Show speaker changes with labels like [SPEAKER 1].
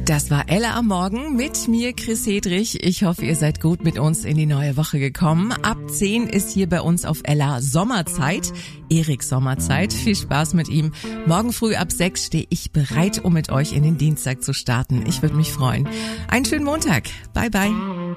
[SPEAKER 1] Das war Ella am Morgen mit mir, Chris Hedrich. Ich hoffe, ihr seid gut mit uns in die neue Woche gekommen. Ab 10 ist hier bei uns auf Ella Sommerzeit. Erik Sommerzeit. Viel Spaß mit ihm. Morgen früh ab 6 stehe ich bereit, um mit euch in den Dienstag zu starten. Ich würde mich freuen. Einen schönen Montag. Bye, bye.